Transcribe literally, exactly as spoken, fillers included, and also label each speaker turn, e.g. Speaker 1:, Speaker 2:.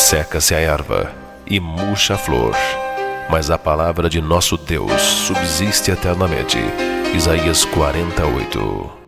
Speaker 1: seca-se a erva e murcha a flor, mas a palavra de nosso Deus subsiste eternamente. Isaías quarenta e oito.